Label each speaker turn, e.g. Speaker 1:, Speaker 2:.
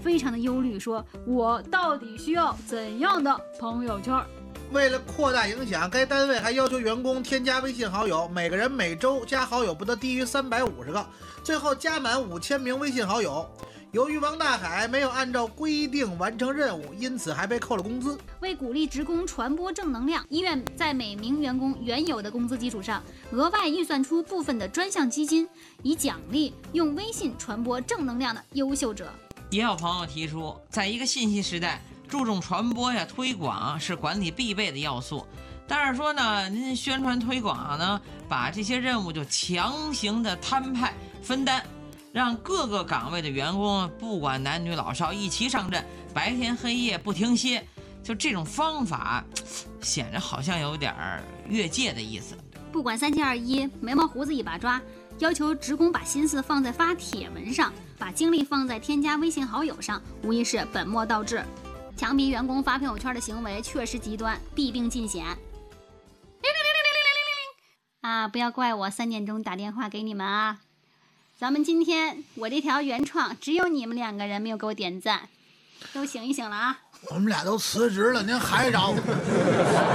Speaker 1: 非常的忧虑，说我到底需要怎样的朋友圈？
Speaker 2: 为了扩大影响，该单位还要求员工添加微信好友，每个人每周加好友不得低于350个，最后加满5000名微信好友。由于王大海没有按照规定完成任务，因此还被扣了工资。
Speaker 1: 为鼓励职工传播正能量，医院在每名员工原有的工资基础上，额外预算出部分的专项基金，以奖励用微信传播正能量的优秀者。
Speaker 3: 也有朋友提出，在一个信息时代，注重传播呀、推广是管理必备的要素。但是说呢，您宣传推广呢，把这些任务就强行的摊派分担，让各个岗位的员工不管男女老少一齐上阵，白天黑夜不停歇。就这种方法，显着好像有点越界的意思。
Speaker 1: 不管3721，眉毛胡子一把抓，要求职工把心思放在发帖文上，把精力放在添加微信好友上，无疑是本末倒置。强逼员工发朋友圈的行为确实极端，弊病尽显。啊，不要怪我3点钟打电话给你们啊！咱们今天我这条原创只有你们2个人没有给我点赞，都醒一醒了啊！
Speaker 2: 我们俩都辞职了，您还找我？